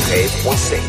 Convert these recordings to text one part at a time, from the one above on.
93.7.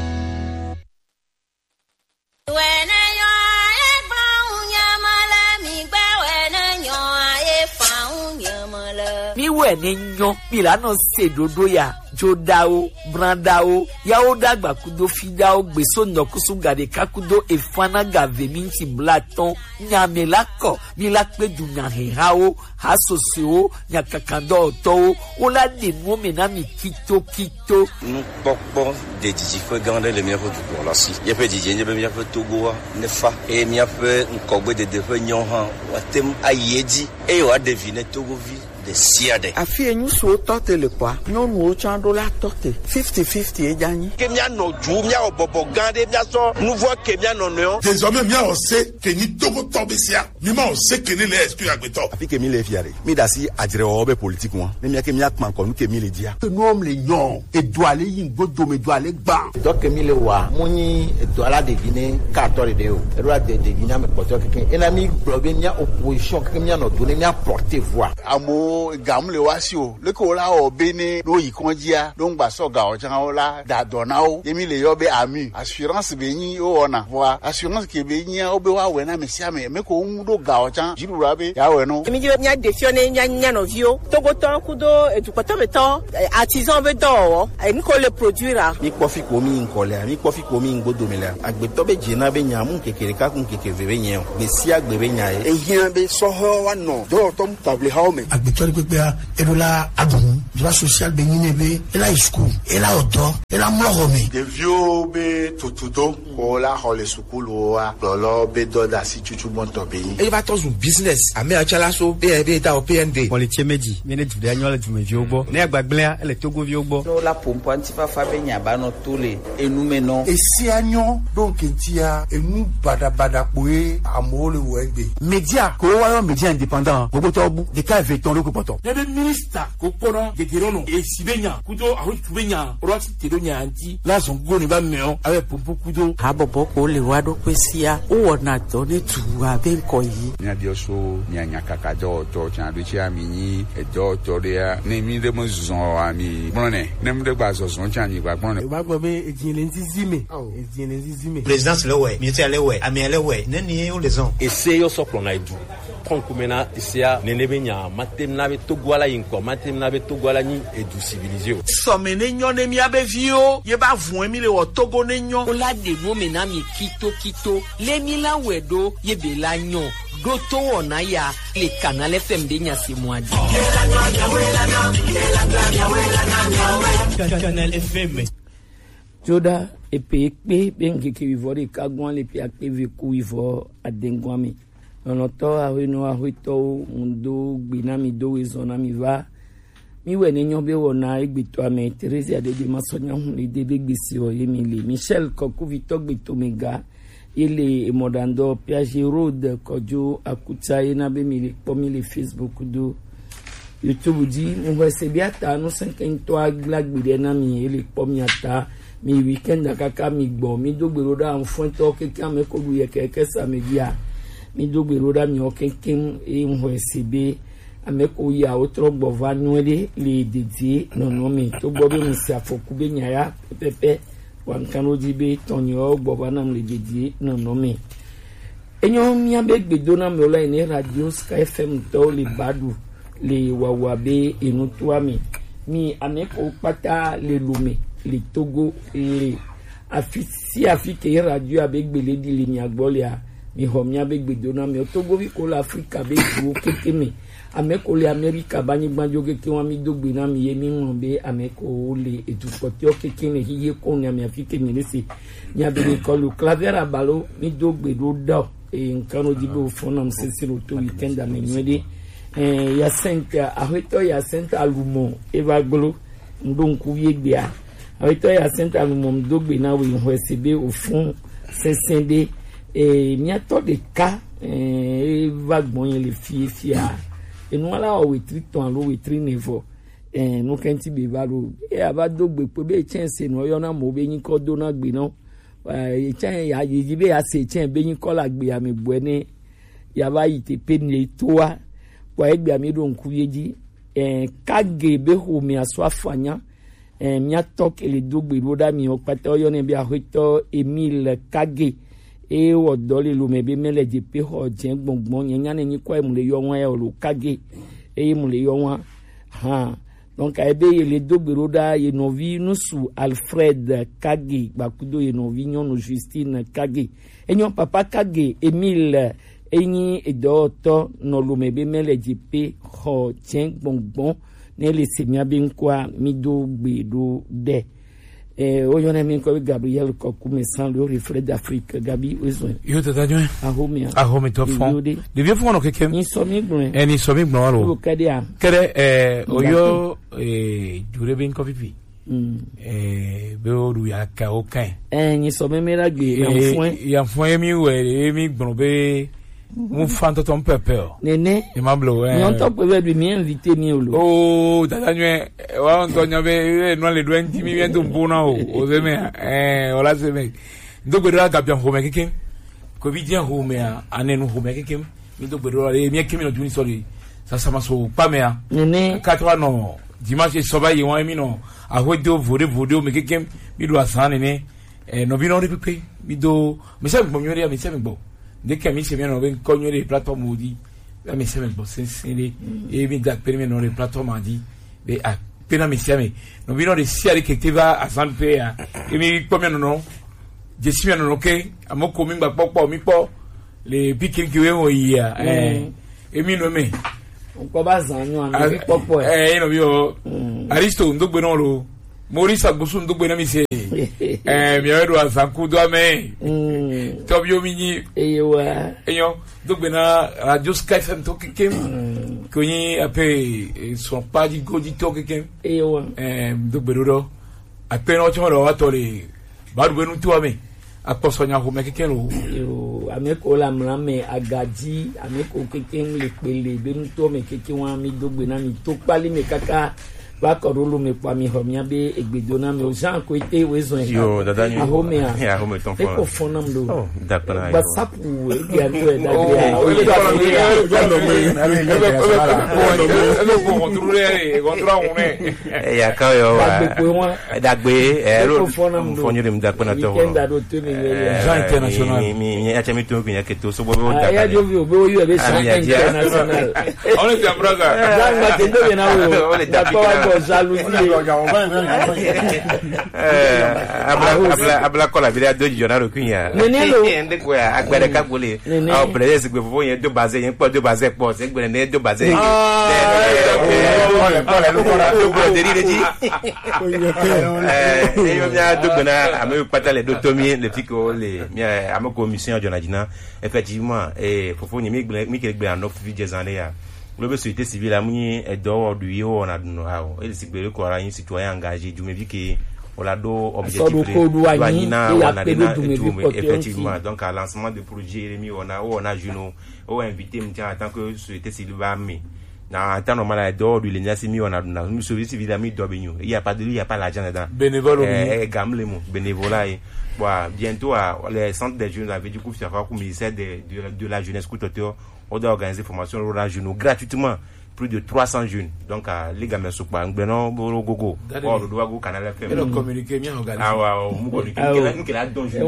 Miwe ne nyo milano sedodo ya jodao brandao yao dagba kudo fidao gbeso nokusu gade kakudo efana gave minti blaton nyamelako milakpe dunya hehao hasosio nyakakando to ola de nomena mi kito nous pokpo de dijifo gande le miafo du la si ya pe dijenge be miafo togo ne fa e miafo nkogbe de defo nyohan watem ayedi e wa devine togo vi de siade afi enyu so tote le kwa nyonu o chando la tote 50-50 e jani ke mia no ju mia obobo gande mia so nouveau ke mia no no désormais mia on sait que ni togo tobesia mi ma on sait que ni le exclu agbeto afi ke mi le fiare mi dasi adire obe politique won ne mia ke mia kman ko nu ke mi le dia que nous homme les yon et doit aller yin godo me doit aller gba donc mi le wa muni doit la deviner 14 de o e doit deviner me poto ke ena mi bloguer mia opposition ke mia no donner mia porter voix amo gamle wasio le ko la obene no yikonjia don gba so ga o chan o la da donao yemi le yobe ami assurance be yin o ona voa assurance ke be yin o be wa we na me sia me ko do ga o chan jiru rabe ya we no mi je nya defione nya no vio togo to kudo edukoto beto artisan be do ni ko le produire mi kofi ko mi nkole mi kofi ko mi ngodo mele agbeto be jina be nya mu kekere ka kun kekere be nya be si agbe be nya e yin be so ho wa no do to table ha o me agbeto pepe edola adun droit social be yin be ela school ela odo ela mlogome de vieux be tutudo ko la ho le school wa lolo be do da si chuchu bon to be e va to business ame achala so be ta o PND politie meji manage de anyola du meji ogbo na agbagblea ele togo vi ogbo no la pompo antifa fa be nya ba no tole enu me no esi anyo donc ntia enu bada poe amole wegbe media ko wa yo media indépendant gogo to bu de ka veton lo ko poto le ministre ko kono de gerono e sibenya kudo aho tubenya roti tedonya anti la zongo ni ba meo ave pompo kudo abobo ko le wa do kwesia o wona to ne tuwa be nko yi nya dio so nya kaka do to chan do chi amini e do to dia ne mi de mo zon ami brone ne mi de gba zon chan yi gba brone ba gbo be ejin le nzizime présidence le we ministère le we ami le we ne ni o les on essaye yo soplo na idu konkumena isia nenebenya matemna be togwala yinko matemna be togwala ni edu civilisé so menenyo ne mi abevio ye ba vun mi le wo togo nenyo ola de nomena mi kito le mi la wedo ye be la nyo do to wona ya le canal FM de nya se moadi Canal FM Joda epepe bengi ke vivore kagwan le pi akpe veku vivo adengwami nonoto ahwino ahwito undo gbinami do wezona mi va mi we nenyo be wona egbito ame Teresa de masonya hun le debe gbisi o yemi le Michel Koku Victor gbito mega ile modando Piaget Road kojo akuta ina be mi le pomi le Facebook do YouTube di mo se biata no senken to aglagbide na mi ile pomi ata mi weekend akaka mi gbo mi dogbero da fun to keke ame ko bu ye keke sa media mi dogbero da mi o keke e mo se be ame ko ya otro gbo vanuele le dedie no mi to gbo be mi se afoku be nyaya pepe wan kanu di be tonyo gbo banam le dedie no mi enyo mi abe gbedo na mi ola ni radio Sky FM to le badu le wawabe enu to mi ame ko pata le lume le Togo e afike radio abegbele di le mi agbolia mi homia begbedo na mi Togo vi ko l'Afrique be du kekeme ame ko le America bani gbanjo keke wa mi dogbe na mi ye mi nbe ame ko le edupotio kekene hiye ko ni ame afike mi lese ni abele ko lu claver abalo mi dogbe do do e nkano dibe fona msesiro to weekend ame nwede ya senta ahweto ya senta alumo evagbolo ndonku yegbea ahweto ya senta alumo mdogbe na we hwesebe ofun sesende miato de ka vagbon le fia enu ala o we triton lo we trinevo no kenti be valo abadogbe pe be chance no yo na mo be yin ko do na gbe no chen ya yibe ya se chen be yin ko la gbe ame buene ya ba yite penle toa kwa egbe ame do nkuyeji kage be ho mi aso afanya miato ke le do gbero da mi o pata o yone bi ahoto Emile Kage e o do le lo me be mele je pe ho je gbongbon yen yan ni kwa mu le yo won e o Kage e mu le yo won ha donc ebe le do gbero da ye novi nusu Alfred Kage bakudo ye novi nyono Justine Kage enyo papa Kage Emile enyi edoto no lo me be mele je pe ho je gbongbon ne le semia bin kwa mido gbedo de oyone min ko Gabriel Kokume sans le reflet d'Afrique Gabi ozo yo tata nyo ahome to fon de vieux fon no kekem ni somi gbon ni somi gbon walo o kede oyo jure bin ko pipi be o du ya ka o kan ni somi mera gbe ya fon mi we mi gbon be mon fan to ton pepe nene e ma blo ni on to pe be mi invité mi o lo oh tata nwe wa on to nyabe no le do enti mi bien to bona o ze me ola ze me ndo gbedo ga bian ho me keke ko bi dia ho me anenu ho me keke mi ndo gbedo le mi kemi no duni sori ça ça ma so pa me a nene ka to no dimanche so ba yi won mi no a ho do vode me keke mi do asan ne no bi no ri pepe mi do mi se gbo mi ri mi se mi gbo dès que mi se bien on va cogner les plateformes maudit mais c'est même bon c'est et bien d'ac permet non les plateformes a dit mais à pena mi se mais non vino de si avec que va à San Pea et mi combien non je suis bien OK à mon commis ba popo mi po les piquins qui vont y et mi no me on ko ba zanyo an mi popo no bio Aristo ndo gbe no lo Maurice Agosu ndo gbe na mi se mi edo asanku do ame tobio mini eyo dogbe na radio Sky FM to kekem konyi ape son padi godi to kekem eyo dogbe do ape no chimo do watole badu benu tu ame aposonya ho mekeken lo yo ameko la mlame agaji ameko kekem le pele benu to mekeken wa mi dogbe na mi to pali me kaka ba korulu me kwa mi homia be egbedona me o jan ko ite wezo en yo dada ni ahome ton fo ko fonam do dakana ba sapu e ga do e da dia o le da ya ka yo dagbe ro fonyo dem dakana to Jean international mi ya chami to binya keto so bobo dakana ya do bi obo yo be Jean international on est brother Jean ma tendo be na wo da abla kola bi do jonaro kunya ende ko agbere ka bole o bless gbe fofo yen do base yen po do base po se gbe ne do base yo mia do gna ame patale do tomi le fiko le mia ame commission jonadina effectivement fofo ni mi ke gbe anof fi jezane ya le société civile a muni edo du yo na no hawo ele sigbere ko ara yin citoyen engagé du mebi ke on la do objectif douanina on a effectivement donc à lancement de projet Jérémy on a Juno on invité m'tia en tant que société civile va mi na temps normal edo du lenia si mi on a nous société civile a mi do benyo il y a pas l'argent dedans bénévole gamle mo bénévolat bon bientôt les centres des jeunes avait du coup faire comme ministère de la jeunesse coutoteur on doit organiser formation rural jeunes gratuitement plus de 300 jeunes donc les gamins sont pas ngbenon gogo or do go canal FM et communiquer bien organiser mu communiquer que la don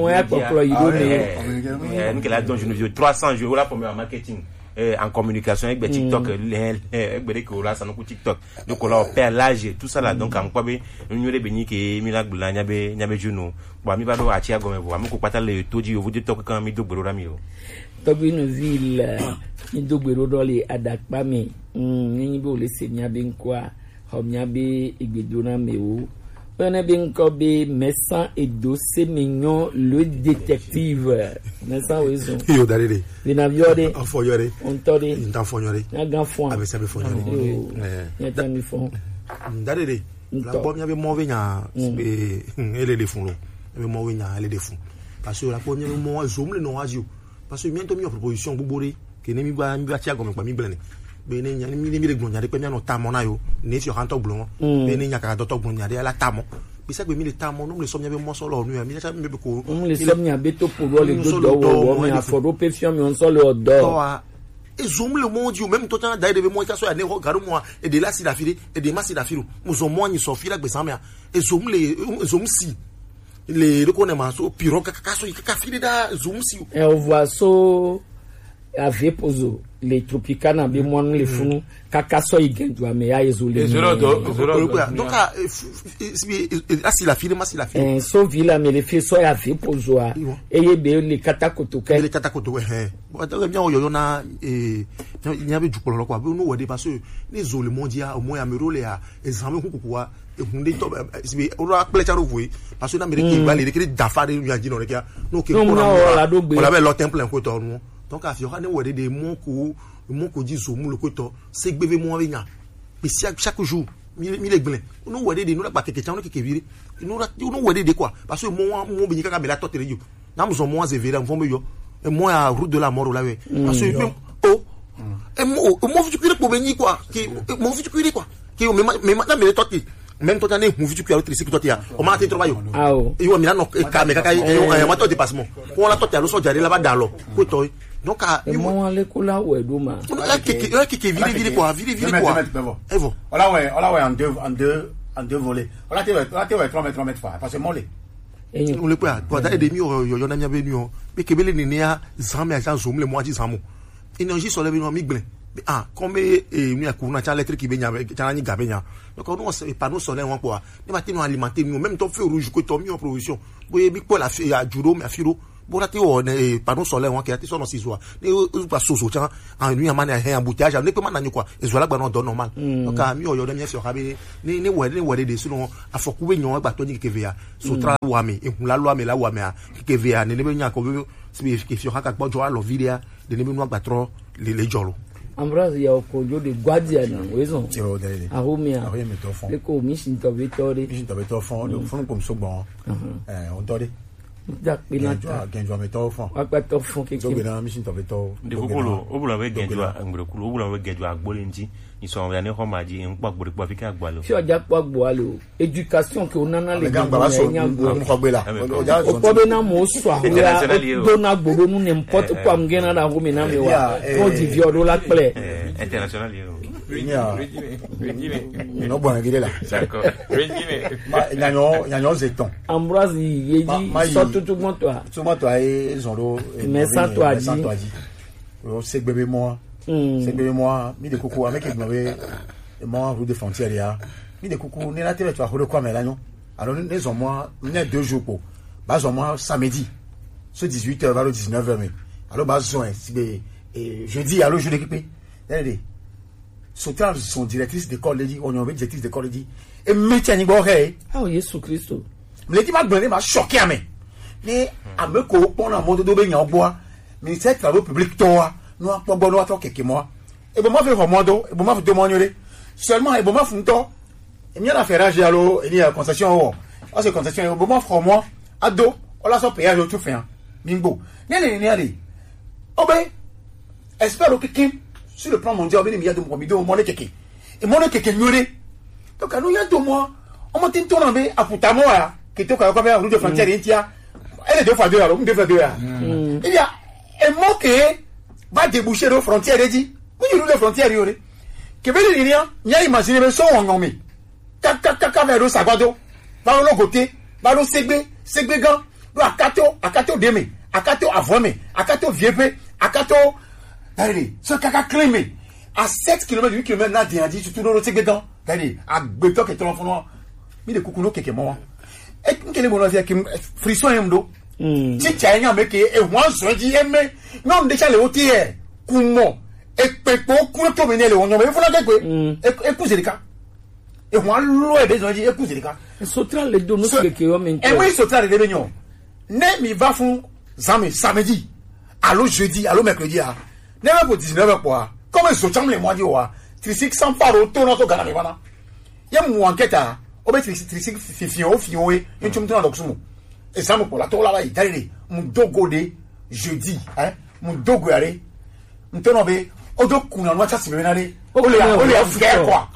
jeune que la don jeune 300 jeunes la première marketing en communication avec TikTok avec que là ça nous TikTok donc on perd l'âge tout ça là donc en quoi be nous les béni que mi la gbula nyabe jeune bon mi ba do a tia gomen bo am ko pata le toji yo vous TikTok quand mi do gboro rami yo tobi une ville ni do gboro do le adakpa mi ni bo le semia be nkwa homia be egbedona mewo on bien be Messan et dossier mignon le détective Messan wezo yo dalele le naviore afonyore on tode nta fonyore na ganfon avec ça be fonyore ya tami fon dalele la bomia be mo venya be ele le fun lo be mo venya ele de fun parce que la bomia mo zoom le no azio parce que bientôt mi proposition bobore que ne mi ba tia gomen pa mi blene bene nyani mi le gbon nyade pe mi no tamo na yo ne fi hanto blon bene nyaka do to gbon nyade ala tamo bisa gbe mi le tamo no le somnya be mo so lo nu mi cha mi be ko le somnya be to po lo le do do wo mi aforo pe fi mi on so le odo et zoom le monde yo même tout temps d'ailleurs de moi ça soit né regarde moi et de là si la fille et de massi la fille nous sommes moi ni Sophie là besamia et zoom les zoom si les reconnaissance au piro kaka so kaka fille da zoom si et on voit so avait pozo les tropicana be mon les funu kaka so igendwa me ya isolé donc si la fille massi la fille so villa me les filles so avait pozo et yebe les katakoto bien yo na il y avait du kololo quoi nous wede parce que les ole mondia au moins amerole ya examen kukuwa hunde to sibi ora plecharo voi parce que na amerique va les dafare ñu andi no rekia no ke on la le temple en côté nous donc a fiora ne wede de mon ko di zomu le côté c'est gbeve mo avenya mais chaque jour mi le gblin nous wede de nous la ba keke chano keke viri nous wede de quoi parce que mo bi kaka bela totere yo na mo zo mo azevera mo yo et moi à route de la mort là ouais parce que et moi tu cuire pour venir quoi qui moi tu cuire quoi qui mais maintenant mais toi même toi t'as tu cuire autre toi t'as on m'a été travaillé et yo mina no ka me kaka yo ma to dépassement on la toi t'as le soja là-bas dans l'eau quoi donc moi les cola ouais doma qui vire quoi evo on là ouais en deux volets on là tu 3 mètres parce que mollet on le peut quoi d'ailleurs des yo na mia venu mais kebele ni ya zame ya zoom le moi di zamo énergie solaire no mi gblin comme ni akuna cha électrique be nya cha ni gabe nya donc on se panneau solaire on quoi ni ba tinu alimenter nous même ton feu rouge ko to mi en production boye bi ko la ya juro me afiro borati on panneau solaire on qui a ti son si soir ni pas soso cha en nuit amana un embouteillage ne peut man quoi et voilà ba non don normal donc mi o yo de mi fi o kabe ni wede de selon afoku be nyon gba to ni kevea so tra wa me ehun la lo ame la wa me kevea ne be nya ko be si ke fi o ka gbo jo alo video de ne be no gba tro le jolo Ambroise ya okojo de guardian wezo ahomia le ko mi sin to vitori fond le fond comme so bon on tore da pinata genjo meto fond akpato fond ke so be na mi sin to veto de kokolo obula we genjo angbrekulu obula we genjo agbolenji iso ya ne homaji npa gboripo afika agbalo fi oja po agbalo education ke onana le gba so mo ko gbe la o be na mo so ahura dona gboro nu n'importe quoi mgena na ho me na me wa ko di viodo la ple international yo no bon ngile la d'accord nyanyo zeton Ambroise yeji so tout moto ai zoro mais sans toi dit o se bébé moi c'est bébé moi mi de coco avec ignoré moi route de frontière ya mi de coco ne la télé tu as re quoi mais là non alors les ont moi ne 2 jours pour bas au moins samedi ce 18h vers le 19h mais alors bas soin si jeudi alors je l'équipe allez sautant son directrice d'école dit on avait directrice d'école dit et métier ni boré ah Jésus Christ me dit m'a choqué à mais à me ko on a monde do be yan bois ministère des travaux publics toi nous a bon no ato keke moi e bo ma fe homodo e bo ma fe demoniole seulement e bo ma funto e mi na ferrage allo e ni concession o c'est concession e bo ma fro moi ado o la so péage tout fait mingbo ne ali obe espère que kim sur le plan mondial ben mi ya de mo bido mo ne keke e mo ne keke nyore donc anu ya to moi o mo tin to na be aputa mo ya que to ka ko be route de frontière intia elle est 2 fois 2 alors 2 fois 2 il y a un mot que va déboucher aux frontières et dit oui les frontières yore que veut dire il y a imaginer mais son on met kaka vers le sagado va le côté va le segbe gan do akato deme akato avome akato viepe akato allez ce kaka crémé à 7 km 8 km na dit tout le segbe gan allez à beto que ton enfant mi de kukuno keke mo et quel bon affaire qui frisson yendo ti chanya me ke e wan so ji eme no nde cha le oti e kumo e pepo ku to me ne le won me funa ke pe e ku zerika e wan lo e de so ji e ku zerika sotra le do no ke o men e we sotra le be nyon ne mi va fun zame samedi allo jeudi allo mercredi a ne va pour 19 quoi comme so cham le mo di wa 3600 paro to no to gana me bana ye mu enquête a obe 36 fifio e entum to na doksumo et ça me pour la tola là italien mon dogo de jeudi hein mon dogo allez on te nobe odo kuna no cha sibe na le o le afia quoi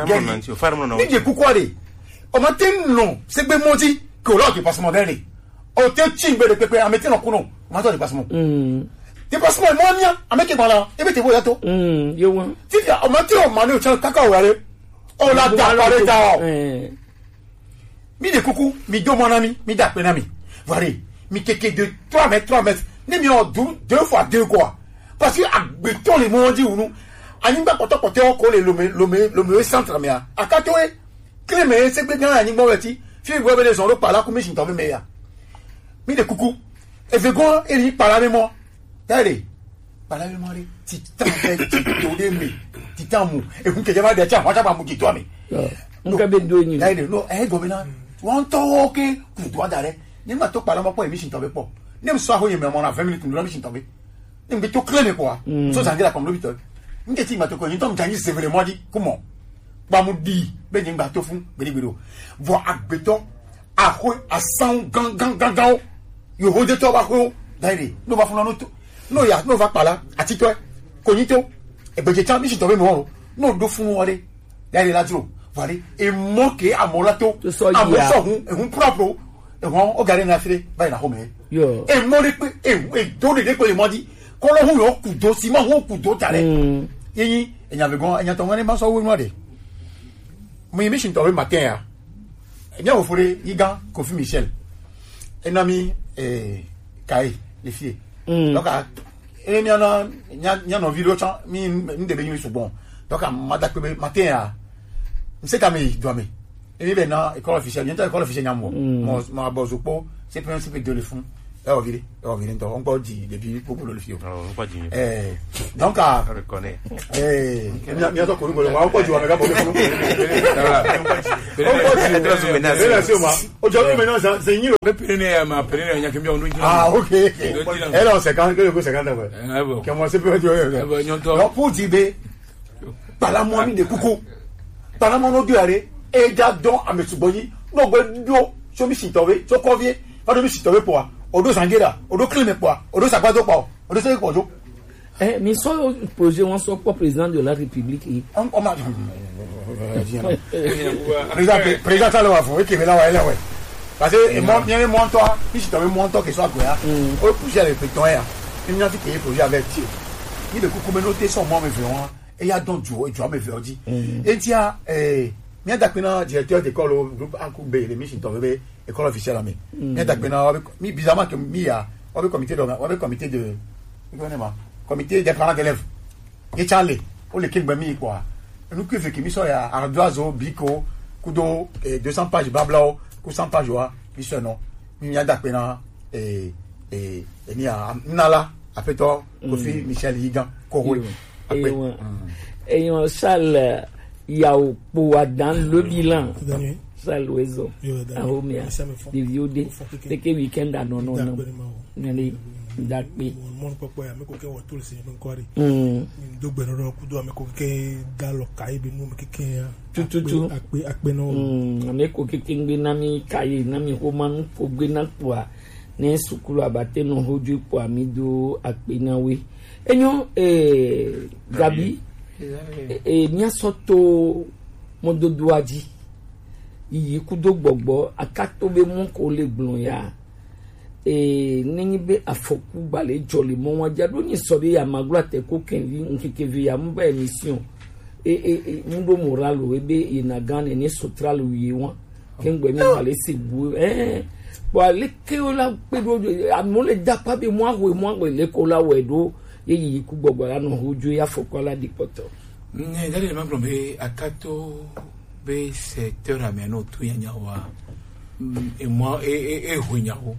ni je kuku ale o ma ten non c'est be modi que l'autre passement d'aller o te chimbe de pepe a mettre no kuno ma to de passement dépassement moi mia ameke bala ebe te boya to yo won ti o ma ti o ma ni o chan kaka o rare o la da pare ta o mi de kuku mi do monami mi da pe na mi voilà mi keke de 3 mètres ni mi o 2 fois 2 quoi parce que agbeton le mo di unu ani gba potopote o ko le lome centre mi akato e cleme se gbe gan ani gbo weti fi gbo be le son lo pa la ku mi sin to me ya mi de kuku efegon eri paramemo tare paramemo ri titan be to de mi titan mu ehun keje ba de cha wa cha ba mu ji to mi nka be do yin tare no gomina won to ke ku to adare ni ma to paramo po emi sin to be po ni mi so aho yen me mo na 20 minutes ni mi sin to be ni mi to clean quoi so sangira comme l'hôpital nge ti ma to ko yin to mi tanji c'est vraiment dit comment ba mu di be ni gba to fun gberigbero vo agbeton aho asan gang yo ho de to ba ko dai no ba fun no ya no va pa la ati to ko yin to e beje tan mi si to be mo no do fun wore dai la duro vale e mo ke amolato amosohun ehun proprio ehun o gare na fire bai na home yo e mo re pe e do de pe le mo di ko lo hu yo ku do si mo hu ku do tare yin enya be gon enya to ngani ma so wo mo de mo yin mi sin to be matin ya enya wo fure yigan Kofi Michel enami kai les filles donc et mi ana nya no video chan mi ndebe yin so bon donc amada pe matin ya c'est comme il doit me et bien na école officielle bientôt école officielle nyamo mo bozopo c'est principe de le fond on vire donc on peut dire depuis pour le fio on peut dire donc on reconnaît mi to ko on peut dire on maintenant c'est ni le prenez ma prenez nya kembi on ah OK et là 50 que 50 ouais comment c'est peut dire donc pour dire par moi mi de coucou par mon odurare e da don amesuboyi no gbe do so mi sitowe so kovie fa do mi sitowe po odo sangera odo clean po odo sagbado po odo se ko jo mais so projet on so pour président de la république on ma président ça le va faut que me la wa ele we parce que mo bien mo to mi sitowe mo to ke so agoya o projet le peton ya mi na fi ke projet avec ti ni le kuku me noter son mo me vion et ya don jo me vion di et dia mi adapena directeur d'école au groupe Akube les mission tombé école officielle ami mi adapena mi bizarrement que mi a au comité de comité des parents d'élèves et Charlie on le kimba mi quoi nous que fait que mi so ya ardoiseau biko kudo 200 pages babla ku 100 pages wa mi so non mi adapena ni a nala apeto Kofi Michel Yigan ko et on salle yao pour dans le bilan ça l'oiseau à Romia des vieux de que week-end à non nani dakpe mon papa ya me ko ke wo to le se me ko ri do gbe ro ku do me ko ke da lo kai be nu me ke tututu akpe no me ko ke ngbe na mi kai na mi ho man ko gbe na po a ne sukulu abate no hoju po ami do akpe na we enyo Gabi nia soto mododo aji yi kudo gbogbo akato be mu ko le gbon ya nini be afoku bale jolly mo won jado ni sori ya magura te ko kenvi nkeke vi ya mba emission mundo moral we be inagane ni sotral wi won kengbe mi wale se bu bo ale ke o la pe do mo le dapa be mo we le ko la we do yi ku gbogbo la no hoju ya fokola dipoto ndale le manglo be akato be secteur ameno tu ya nyawa e moi e hunyawo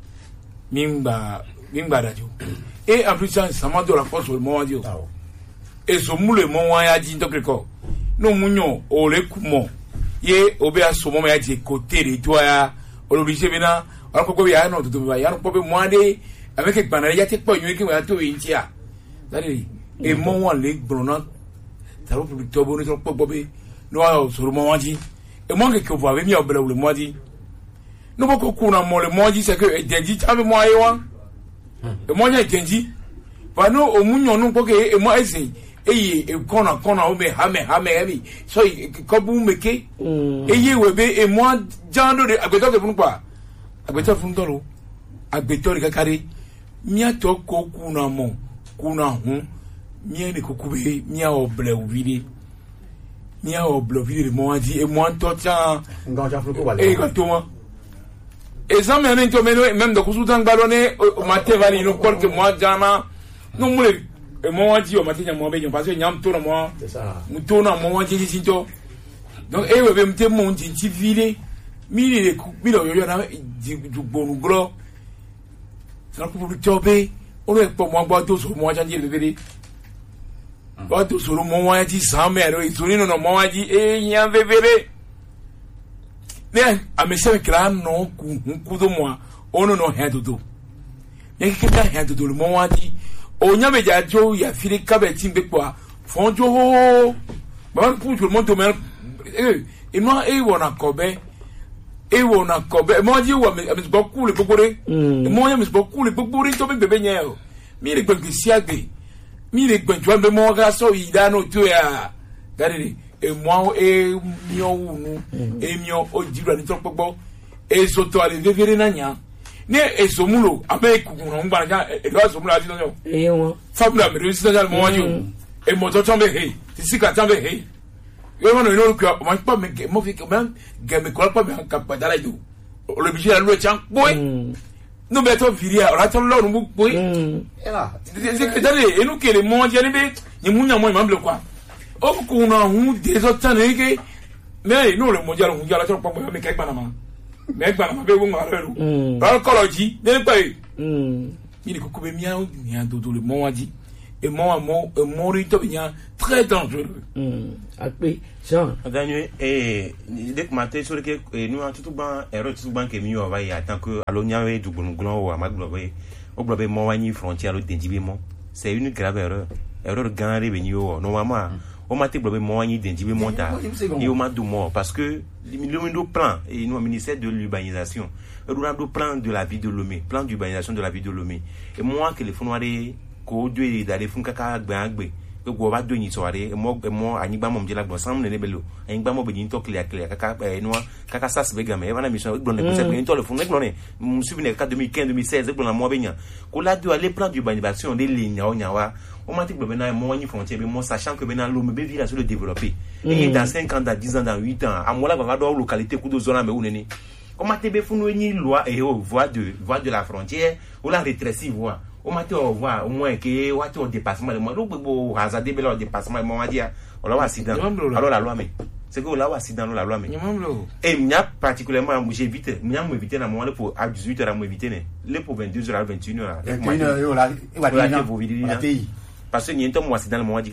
mimba radio et en plus ça m'a de la force le moment dio et so mu le moment ya di to kreko no munyo o le kumo ye obe aso moment ya di côté de toi ya obligé bena on ko ya no to ba ya no be moande avec ekpana ya te po yin ki wa to yin tia dali et moment le brona ça va public to bonu to po be no wa so le moment di et moi que vous avez mis au bela le moment di no boko kuna mo le moji c'est que denji tabe mo ayewa e mo nya denji ba no omunyo no boko e mo ese e kona o me ha me ebi so ko bu meke ye we be e mo jando de agbeto ke funu pa agbeto funu toro agbeto re kakare mi ato ko kuna mo kuna hu mia ni kukube mia oble uvide mia oble uvide moaji e moanto cha nganja fluko wale e katoma examen en to même de kusutan balone o matin vali no porte moi jana no mule e moaji o matin mo be parce que nyam to na mo c'est ça muto na moaji sinto donc e we be mte mo nti vide mi lo yo na du bonu glo ça ko bu tobe o le po mo gba to so mo janje bebere ba to so mo wa ji samme ero isuri no mo wa ji e nya bebere ne amese kra no ku do mo ono no he do ne ke ka he do mo wa ji o nya be ja jo ya fili ka be tin be kwa fonjo ho ba pu jo mo to me e no e wona kobe ewo na kobe mo ji wo me bo kule gbogore mo ya me bo kule gbogore to be bebe nya o mi le gbe si agbe mi le gbe jo be mo ga so ida no to ya gari e mo e mi o wu e mi o jiru ni to gbogbo e so to ale vevere na nya ne e so mulo ame ku no ngba ja e do so mulo ati no e won fabula me resi social mo wanju e mo to chambe he ti sika chambe he yo no no ko ma pa me mo fi ko man ga me ko pa me ka pa dala do o le bi la lo chan boy no be to viria ora to lo no boy era c'est que dale e no kele mo je ni be ni munya mo ma ble kwa o ku na hu de so tan e ke me no le mo ja lo hu ja la to pa me ka gba na ma me gba na ma be wo ma ro ro ko lo ji de pa e ni ko be mia do le mo wa ji et moi morito bien très dangereux après Jean Daniel dès que matin sur que nous tout ban erreur tout ban que mi on va y attend que alonia we du gonglon ou amaglobe o globe mo wani frontière le dendibement c'est une grave erreur grand revenu normalement o matin globe mo wani dendibement ta et o madu mo parce que le plan et nous ministère de l'urbanisation le plan de la vie de Lomé plan d'urbanisation de la vie de Lomé et moi que les fonds ko do e dare fun kaka gbangbe pe go ba do yin soare mo anigba mo mjela gbo sam ne belo anigba mo be yin to clear kaka no kaka sas be game e bana mission gbo ne ko se be yin to le fun gbo ne mu subi ne ka 2015 2016 gbo na mo be nya ko la do aller plan d'urbanisation de ligne o nya wa o ma ti gbo be na mo yin frontière be mo sachant que be na lo me be village le développer et dans 5 ans dans 10 ans dans 8 ans amola va do localité ku do zona me uneni o ma te be funu ni loi et voie de la frontière ou la rétrécir voie o matin on voit au moins que wati au dépassement le monde gbogbo hasard be le dépassement mo wa dia o la accident alors la loi mais c'est que la accident la loi mais et m'a particulièrement j'évite m'a éviter na mo pour à 18h à mo éviter le pour 22h à 21h parce que ni ento mo accident mo wa di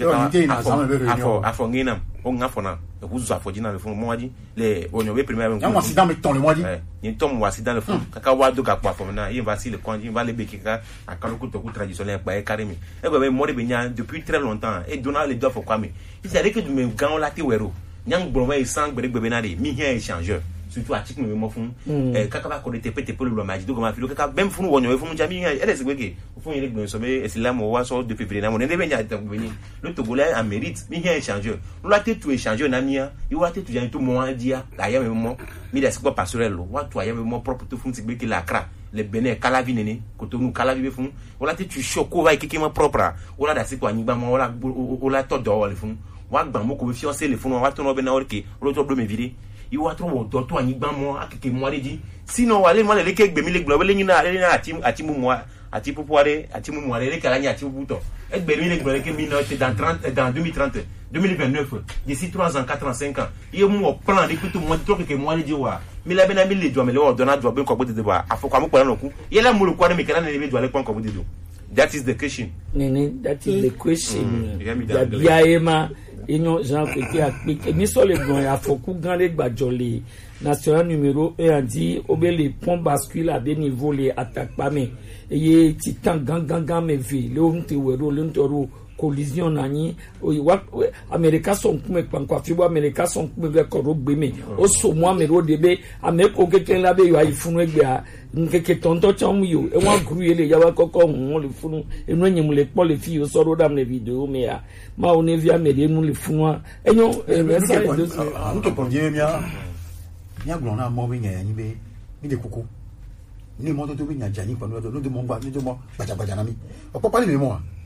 ka afo ngina o ngafo na e ku zo afo jina le fun mo wa di le onyo be premier mo accident me ton le mo di ni ento mo accident le fun kaka wa do ka kwa fo na il va si le konji va le bekika akalo ku to ku traditionnel pa e karimi e be mo de benya depuis très longtemps et donna le doigt pourquoi mais il s'est dit que du me gan la ti wero nyang broma e sang gbere na de mi hien échangeur surtout article me mo fun kaka ba ko de tepete pour le maji do ko ma filo kaka même fun wonyo e fun jami hien ele se gbege fun ile gbe so be islam o wa so de février na mo ne be nya ta gbeni le togolais en mérite mi hien échangeur lo ate tu échangeur na mia i wa te tu jan to mo dia la ya me mo mi da se ko passerelle lo wa to ya me mo propre to fun ti gbeke la kra le benin kalavi nene ko to nu kalavi be fun wala te tu choko va keke mo propre wala da se ko anigba mo wala to do wala fun wa gba mo ko be fiancé le fun wa to no be na orke lo to do me viri i wa to wo do to anigba mo akeke mo ale di sinon wale mo le ke gbe mi le gbo le nyina ale na ati mu mo ati popoare ati mu mo ale le kala nya ati buto e gbe mi le gbo le ke mi no dans 2030 2029 d'ici 3 ans 4 ans 5 ans il mu o plan de tout mo to ke mo ale di wa mi la be na mi le do me le o do na do be ko bo de ba afoko amu kwa no ku yele mu le kwa mi kala na le be do ale kwa ko bo de do that is the question that is the question ya biaema inyo Jean Pété applique ni so le bon ya foku grand le gbajole national numéro 1 a dit obele pont bascule à des niveaux les attaque pas mais et titan gang me vi le onte wero le ntoro collision nani wa America son kume kwankwa fibo America son kume ko rogbe me o so mo amero debe ameko keken labe yo ifunu egbe a nkeke tonto cham yo e won guru ele yawa koko hun le funu enu enyim le po le fi yo so ro dam le video me ya ma o ne via me de nu le funu enyo message de nto por die mia glona mo bi nya ni be ni de koko ni mo to bi nya jani panu do no de mo gba ni de mo baja na mi o papa le mo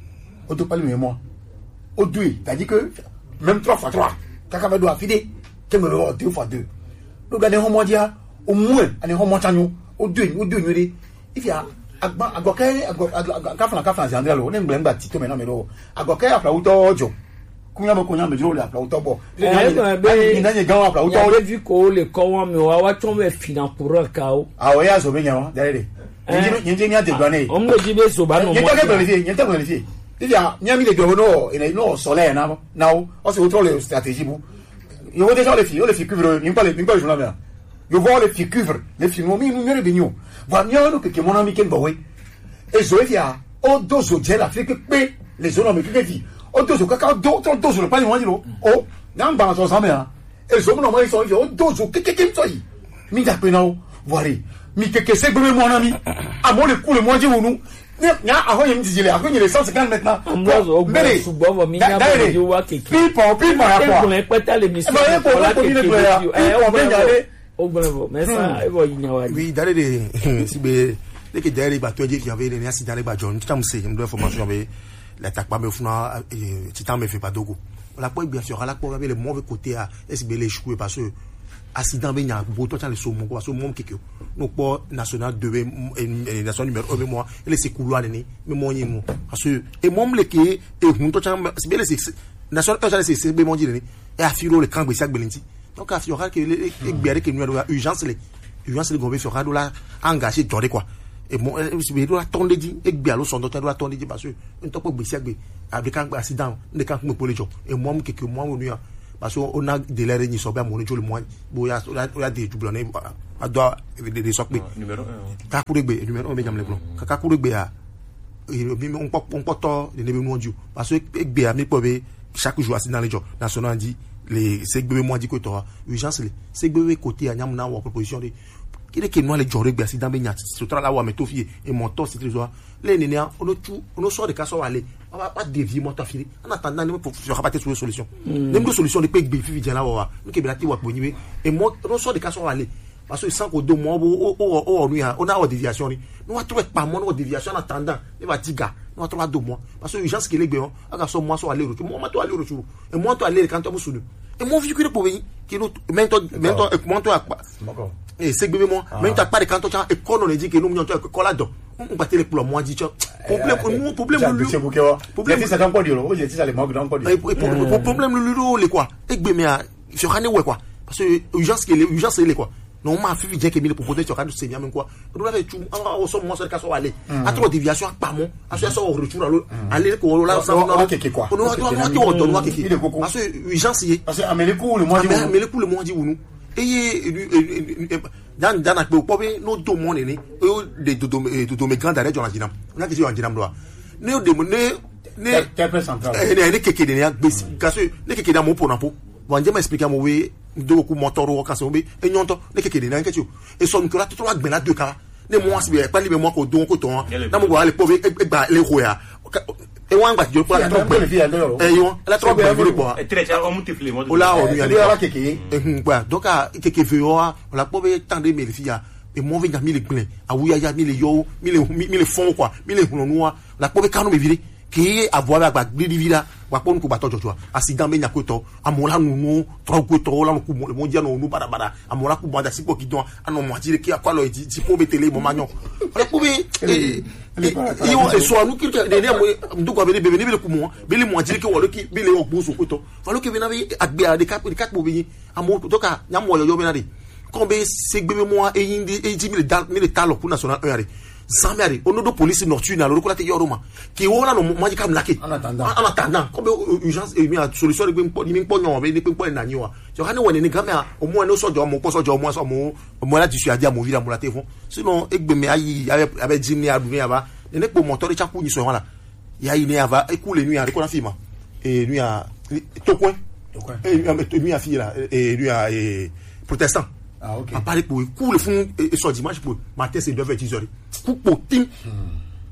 au tout pas le moi au deux c'est-à-dire que même 3x3 quand on doit affiler que me le 2x2 nous gardons au moins dia au moins on est au moins chagnon au deux il y a agokai kafla zandra lo nem gba tito me na me lo agokai afla utojo kunya mo kunya me jo le afla utobo be na nye gan afla utobo vu ko le ko wa me wa ton me finan pour ka o ah oya so be nyan dere nje ni ade gane o mo ji be so ba no mo nje te planifier il y a nyami le do no ina no solaire na o se autre le stratégie bu yo déjà les filles couvre ni pas journal là yo vois les filles couvre les filles no mi numéro de nyo va miano que mon ami ken bawe et zoefia o dozo gel afrique pe les zones mais que vie o dozo kaka dozo le pas ni wanjilo o nan ba so samé hein et zo no mai so o dozo keke mtoi mi da pe na voilà mi keke se gbe mon ami a mo le coup le mois nous nya aho yim dijile aho nyele 150 maintenant mbere subovo mi nya bo jo wa keke pipo ya kwa ko le peta le mission ko la keke o benjale o bravo mais ça evo nya wa oui dare de sibe dès que derrière ba toje qui avait les accidents ba John tu sais me doit formation avec l'attaque pas me funa titan me fait pas dogo la quoi bien sûr la quoi avec le mauvais côté à SB les échouer parce que accident be nya bo to le somo parce que mom keke no po national 2 et national numéro 1 moi et les couloir ni mais moi ni parce que et mom le ke et hun to chan c'est bien les national to chan c'est be mon dit ni et afiro le camp be sak belinti donc afiro que les gbere que numéro urgence les gombe sur radio là engagé jodé quoi et bon c'est doit tomber dit et gbe alo son doit tomber dit parce que un to po gbe sak be avec un accident ne kan me pour les gens et moi keke moi on parce qu'on a des lèvres ni sobe mon le mois boya on a des doublonné a doit des sokbe numéro 1 ka kuregbe numéro 1 be jam le plan ka kuregbe a on poto de nebe mondial parce que egbe a mi pobe chaque jour assis dans les gens national dit les segbe moi dit que toi urgence les segbe côté a nyam na wa proposition de kile ke no le jore gbe assis dans be nyat so tra la wa metofie et mon temps c'est trésor les nénia on sort de cas so aller on va pas dévier mon temps fini en attendant nous pour rapater sur les solutions même des solutions de pek be fi bien là wa nous ke belati wa bonibe et moi on sort de cas so aller parce que sans que deux mois on a une déviation nous avons trouvé pas mon déviation en attendant il va dire nous avons trouvé 2 mois parce que urgence que les gars à son mois soit aller retour moi toi aller retour et moi toi aller quand tu me et mon véhicule pour venir qui nous maintenant toi et c'est bébé moi même tu pas de quand tu et quand on dit que nous on colla dedans on va te pour moi dit problème ça encore dire oh j'ai dit ça les manque encore dire problème le quoi et bébé sur année ouais quoi parce que urgence c'est quoi non ma fi bien que mille pour protéger sur radio c'est bien même quoi on doit faire tout on so moi sur cas so aller à trop déviation pas mon à ce so retour aller ko là ça on a quelque quoi on doit quelque parce que urgence c'est parce que améliorer le mois dit nous et dans na pe po be no do mo ni de me grand arrêt dans la dinam on a que sur dinam doit ne central ne quelque de parce que ne quelque dans mon pour bon je m'expliquer moi oui do ko moteur o ka so be e nyonto ne keke de na nkechi e so nkura to agbe na 2 ka ne mo asibe pa libe mo ko don ko ton na mo go ale po be gba le ho ya e wan gba jo pa e yo la trop be vile po e très on multiplie mo o la o ni ala keke e gba donc a keke ve o la po be tande me le fia e mo ve nya mi le gble awuya ya mi le yo mi le fond quoi mi le hunu la po be kanu me vile qui avoir la vida wa pon ko bato jojo accident be nyakoto amola nunu tro ko to la ko mo dia no nu bara amola ko banda sipo ki don ano mo dire ki akwa lo ti po betele mo manyo ala ko be yo e so anu ki de ne mo ko be be ko mo be le mo dire ki wo lo ki be le o gboso ko to fa lo ki be na be agbe de kat bo be amo to ka nyam wo yo be na de ko be segbe mo e yindi e 10000 talo pour national 1 ari Samari, on a de police nocturne, alors qu'on a été yoroma. Qui on a no maji kam laki. En attendant, comme urgence et bien solution de pognon, mais de pas nanyo. Je rane woni ni gamia, au moins no so jo mo poso jo mo so mo la dissuader mo vira mo la téléphone. Sinon egbe me ayi avec Jimmy Aboué ava, ne ko moteur de chakou ni so là. Ya ine ava e coule nuit avec la fille et nuit à Tokwen. Et nuit à fille là et nuit à protestant. Ah ok. A parler pour cool fond et so dimanche pour matin c'est 9h10h. Coup pour tim.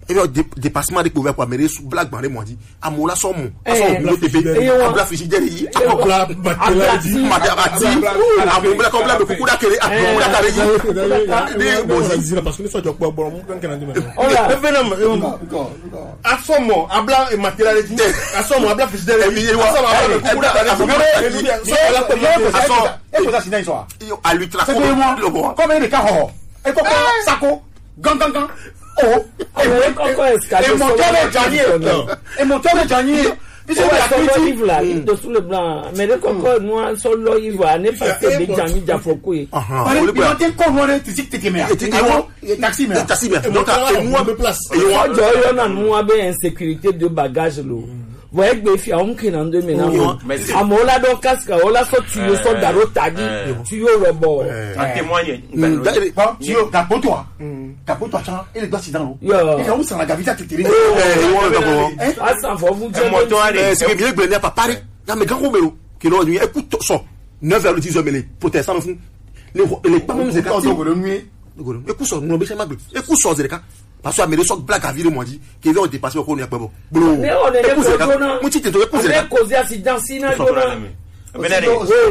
et bien dépassement de pouvoir pour améliorer sous blague bandé moi dit amola somme aso tebe abla fichideri abla matabati abla complet de kukuda kere abla kare yi bon parce que ça joue bon kan kan ndi asomo abla matériel dit asomo abla fichideri asomo abla kukuda kare à lui tracer comme il est carreau et comme sako gang oh et mon tour Johnny Solo Yves là, de sous le blanc, mais le coco noir solo Yves n'est pas fait de Johnny Jafokoué. Il était comme on est ici t'es mère. Taxi mère. Donc moi me place. On a moi ben insécurité de bagages lo. Voyez que fi on qui dans 2000 ans. Amola do casque, ola so tu yo so daro tagi, tu yo robot. En témoigne. Tu yo capotois. Capotois ça, il est dans sidano. Et on s'en la gavita tétéré. Ah ça faut vous dire. C'est que bien que pas Paris. Na me grand romero qui l'on lui écoute ça. 9h 10h les protestants font les pas même c'est quand on nuit. Écoute ça, nous obéissons magre. Écoute ça Zereka. Parce que améliorer sorte blague à vie de moi dit qu'ils ont dépassé au connaît pas bon. Mais on est mon titre de poser la cause accident sina dona. Benani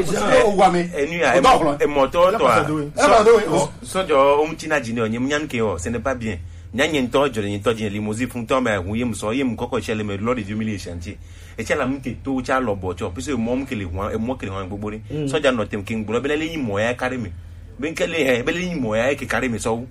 et moto toi so jo umtina jini onye mnyam ke o ce n'est pas bien nyanyen to jo nyen to jini limousine fun to ma hu yem so yem koko chele me lord humiliation ti e chala mke to cha lobo cho pese mom kele wan e mo kele wan gbogbo ri so ja no tem king bro belele yimo ya carry me ben kele belele yimo ya ke carry me so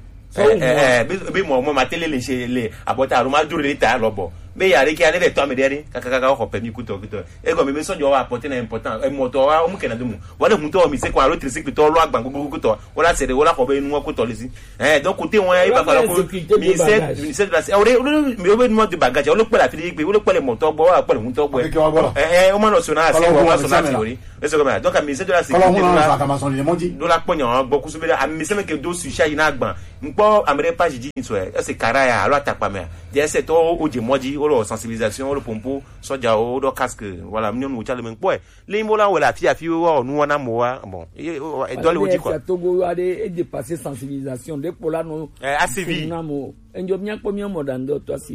be mo ma tele le se le abota aruma dure le ta lobo be yare ki ane de to me deri kaka ko permis kuto e go me so jo wa apporter na important e moto wa o mu kena demu wala mu to mi se kwa road tricycle to lo agban gugu kuto wala se de wala ko be nu kuto le si donc côté won ya ba fala ko mi se place ore mi o be nu de bagage o lo pe la fi pe o lo pe le moto gbo wa pe le mu to gbo o ma no so na se o ma so na ti ori e se go me donc mi se de la sécurité do la ponyan gbo kusu be mi se me ke do su sha ina agban npo amere page di so e se karaya alo atapa me je se to o je moji o sensibilisation o pompo soja o do casque voilà mignon o chale men po le mo la wala fi o nu wana mo wa bon e do le o di quoi Togo a de dépasser sensibilisation de pour là no assez vite namo enjo bien combien modando toi si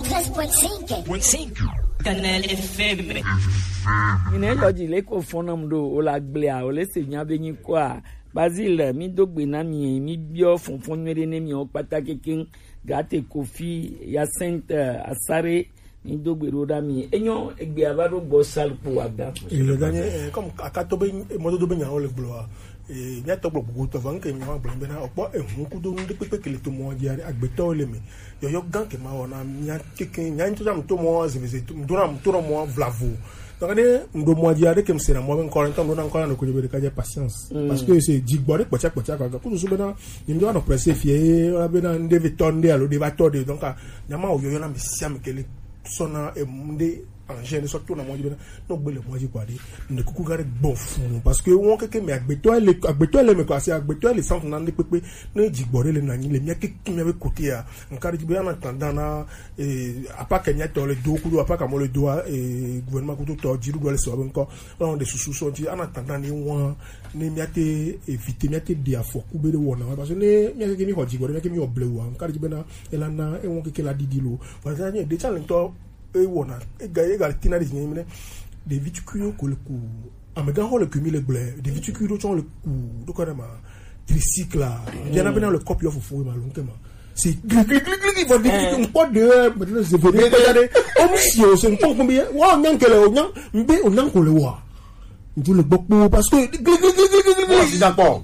93.5 Canal FM ine lo di le ko fonam do o la glea o le seigneur beni kwa Basile mi dogbe na mi bio fonfon nwere ne mi o patake king gate kofi ya saint asare ni dogbe roda mi enyo egbe abado gbo salpo agba le gagné comme akatobe modo do benya o le glo nya to gbogbo to van ke mi wa gbo na opo ehun ku do ndi pepe kele to mo diare agbeto le mi yo gan ke ma wona nya keke nya nto jam to mo zimeze to mo vlavo donc ndo mo diare ke msera mo ben koran to ndo encore na ko jebe ka patience parce que c'est jigbore pocha ka ku so bena ndo na presse fie la bena ndeve tonde alo de va torde donc nyama o yo na mi siam kele sona e munde en gêne surtout na mo jebe no gbele mo ji kwade ne kuku gare gbofun parce que won keke me agbeto ele me ko asi agbeto ele sans na ndi pepe ne jigbore le na ni le mi keke me be côté ya nkari jibe na tandana apa kenya to le do kudo apa ka mo le do gouvernement kudo to jiru do le so ben ko on de susu so ti ana tandana ni won ne mi ate éviter mi ate dia fo ku be de wona parce que ne mi keke mi ho jigbore mi keke mi oble wa nkari jibe na elana e won keke la didilo parce que de challenge to e wona e ga tina de nyimene de viticule ko le ku amega ho le kumile ble de viticule to le ku do ko ma tricycle bien abena le copy of fo ma lonkema c'est clic va dire un pot de maintenant je vais regarder comme si on se pon combien wa nyankele o nyam mbe o nyankole wa ndu le bokpo parce que c'est d'accord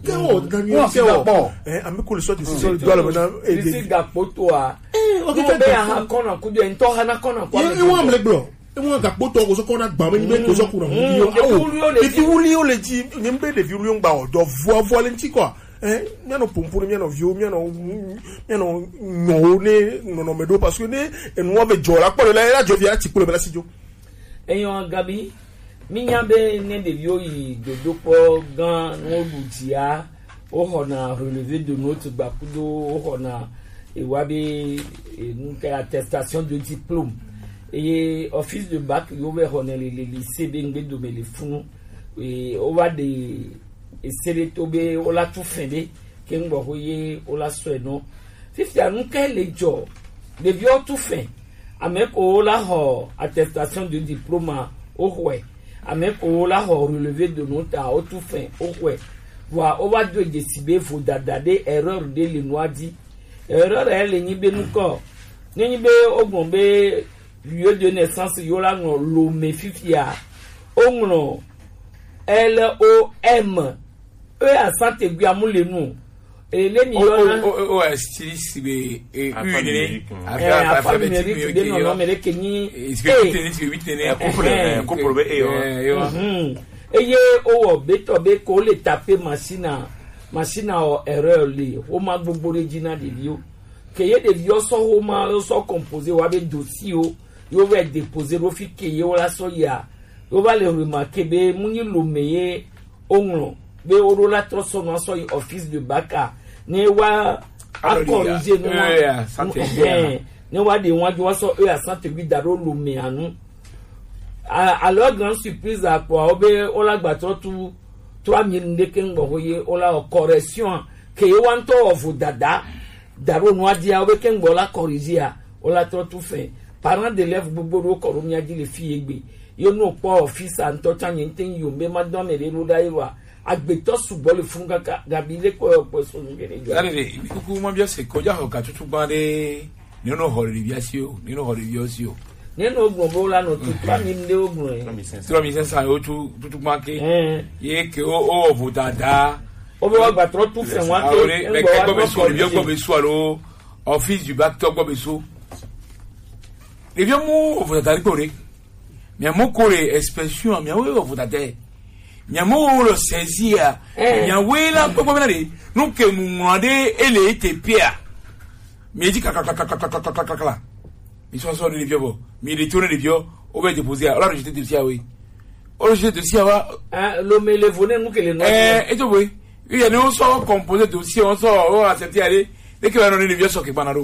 ameko le soit de ce doit le maintenant et c'est gapoto a o ke be ha kona ku de nto hana kona kwa e wa mle blo e wa gapoto ko so kona gba me ni ko so ku na mu yo e fi wuli o le ji ni mbe de fi wuli o gba o do vo le nti kwa miano pomponi miano vio miano no medo parce que ne enwa be jola ko la jovia ti ko le bela sijo eyon gabi minyabe ne de vio yi dodo po gan no lutia o hona relevé de notre bakudo o hona et wabi une attestation de diplôme et office de bac yo be hona les lycées bengbe do me les funu et o wa de esere tobe ola tu fende ke ngbo hoye ola so eno 50 anu ke le jo Depuis tout fait, avec la attestation de diplôme au ouais, avec la relevé de note à tout fait au ouais. Voilà, on va décider faut d'aller erreur de l'inois dit. Erreur elle est ni nous corps. Ni au gombe lieu de naissance yola no lo mefifia. Ongno LOM e a santé guamu le nous. Et les millions styliste be eye owo beto be ko le taper machine o erreur li o ma gbogbo original de bio que ye de bio so o ma so composer wa be dossier o yo va déposer o fi que ye o la so ya o va le remarquer be muni lo meye onlo be o la tro so no so office de baka ni wa a corriger no ni wa de wan jo so e a santé bi daro lo me anu. Alors grande surprise à quoi on l'a battu tout 3000 de kengoye on la correction que wanto of dada daro no dia o kengo la corriger on la tout fait parents d'élèves bobo koromia di les filles egbe yo no po office anto tan yin yo me madame le no daiwa agbeto subo le funga gabile ko so ngere jo ale ku mo bia se ko ja ho ka tutu bande ni no hori biasio ni no hori biasio neno gbogbo la no tu 3000 de ogun 3500 o tu manke ye ke o vodada o be wa gba tro tu fe wan ke me ke gbo be so alo office du bac to gbo be so le vieux mu vodada coré mi amo coré expression mi awo vodada mi amo lo saisir mi awe la gbo na de no ke mu ngade ele etepia mi di kaka ils sont sortis de vieux, mais ils retournent de vieux, on va déposer, on va rejeter de sia, oui. On rejette de sia, l'homme est le volet, nous que les noms. Et tu vois, il y a nous sommes composés de sia, on sort, on va accepter aller, dès que l'on est de vieux, sur Kebanaro.